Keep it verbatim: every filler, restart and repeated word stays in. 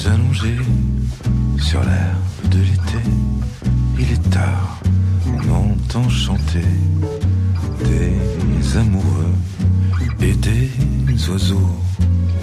allongés sur l'herbe de l'été. Il est tard, on entend chanter des amoureux et des oiseaux